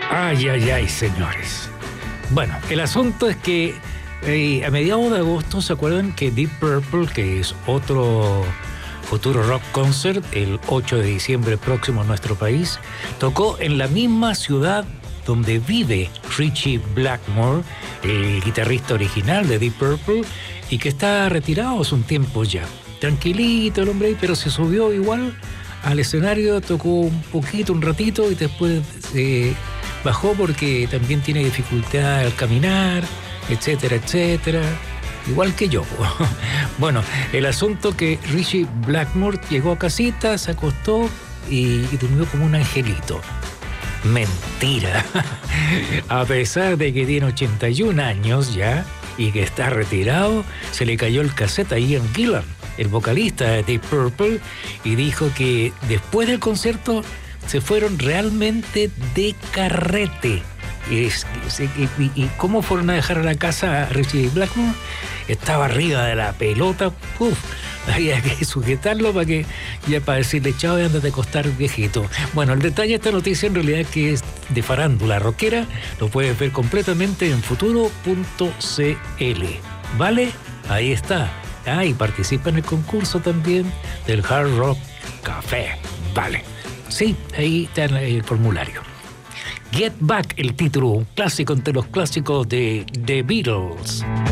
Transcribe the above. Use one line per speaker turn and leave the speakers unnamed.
Ay, ay, ay, señores. Bueno, el asunto es que a mediados de agosto, ¿se acuerdan que Deep Purple, que es otro futuro rock concert, el 8 de diciembre próximo en nuestro país, tocó en la misma ciudad donde vive Ritchie Blackmore, el guitarrista original de Deep Purple, y que está retirado hace un tiempo ya? Tranquilito el hombre, pero se subió igual al escenario, tocó un poquito, un ratito, y después bajó porque también tiene dificultad al caminar, etcétera, etcétera. Igual que yo. Bueno, el asunto que Ritchie Blackmore llegó a casita, se acostó y durmió como un angelito. Mentira. A pesar de que tiene 81 años ya y que está retirado, se le cayó el cassette a Ian Gillan, el vocalista de Deep Purple, y dijo que después del concierto se fueron realmente de carrete. ¿Y cómo fueron a dejar a la casa a Ritchie Blackmore? Estaba arriba de la pelota. Había que sujetarlo para decirle chao y ándate a acostar, viejito. Bueno, el detalle de esta noticia en realidad que es de farándula rockera. Lo puedes ver completamente en futuro.cl. ¿Vale? Ahí está. Y participa en el concurso también del Hard Rock Café. Vale. Sí, ahí está el formulario. Get Back, el título, un clásico entre los clásicos de The Beatles.